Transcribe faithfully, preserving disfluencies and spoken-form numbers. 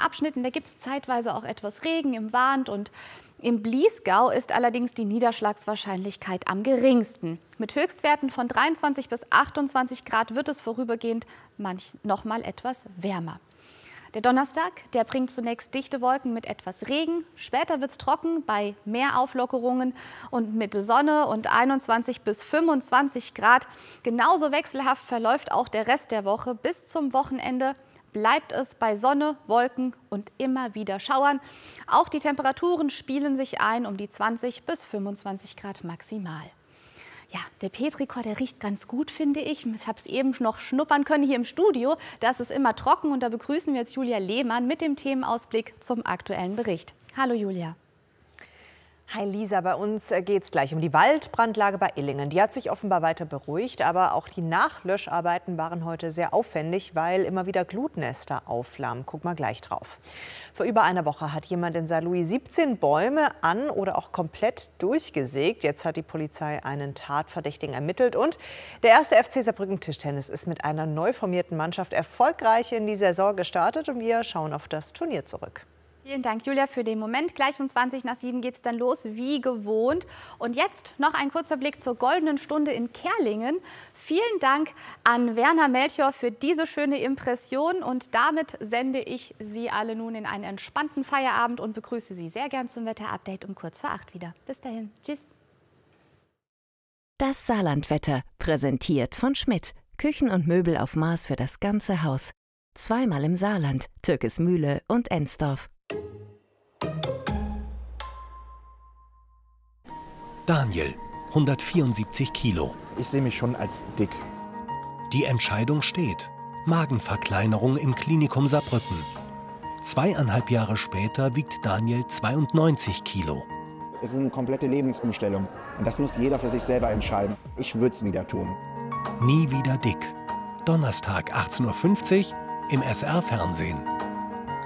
Abschnitten, da gibt es zeitweise auch etwas Regen im Warnt und im Bliesgau ist allerdings die Niederschlagswahrscheinlichkeit am geringsten. Mit Höchstwerten von dreiundzwanzig bis achtundzwanzig Grad wird es vorübergehend manch noch mal etwas wärmer. Der Donnerstag, der bringt zunächst dichte Wolken mit etwas Regen. Später wird es trocken bei mehr Auflockerungen und mit Sonne und einundzwanzig bis fünfundzwanzig Grad. Genauso wechselhaft verläuft auch der Rest der Woche. Bis zum Wochenende bleibt es bei Sonne, Wolken und immer wieder Schauern. Auch die Temperaturen spielen sich ein um die zwanzig bis fünfundzwanzig Grad maximal. Ja, der Petrichor, der riecht ganz gut, finde ich. Ich habe es eben noch schnuppern können hier im Studio. Da ist es immer trocken und da begrüßen wir jetzt Julia Lehmann mit dem Themenausblick zum aktuellen Bericht. Hallo Julia. Hi Lisa, bei uns geht es gleich um die Waldbrandlage bei Illingen. Die hat sich offenbar weiter beruhigt, aber auch die Nachlöscharbeiten waren heute sehr aufwendig, weil immer wieder Glutnester aufflammen. Guck mal gleich drauf. Vor über einer Woche hat jemand in Saarlouis siebzehn Bäume an- oder auch komplett durchgesägt. Jetzt hat die Polizei einen Tatverdächtigen ermittelt und der erste F C Saarbrücken Tischtennis ist mit einer neu formierten Mannschaft erfolgreich in die Saison gestartet und wir schauen auf das Turnier zurück. Vielen Dank, Julia, für den Moment. Gleich um zwanzig nach sieben geht es dann los, wie gewohnt. Und jetzt noch ein kurzer Blick zur goldenen Stunde in Kerlingen. Vielen Dank an Werner Melchior für diese schöne Impression. Und damit sende ich Sie alle nun in einen entspannten Feierabend und begrüße Sie sehr gern zum Wetterupdate um kurz vor acht wieder. Bis dahin. Tschüss. Das Saarlandwetter, präsentiert von Schmidt. Küchen und Möbel auf Maß für das ganze Haus. Zweimal im Saarland, Türkismühle und Ensdorf. Daniel, hundertvierundsiebzig Kilo. Ich sehe mich schon als dick. Die Entscheidung steht. Magenverkleinerung im Klinikum Saarbrücken. Zweieinhalb Jahre später wiegt Daniel zweiundneunzig Kilo. Es ist eine komplette Lebensumstellung. Und das muss jeder für sich selber entscheiden. Ich würde es wieder tun. Nie wieder dick. Donnerstag achtzehn Uhr fünfzig im S R-Fernsehen.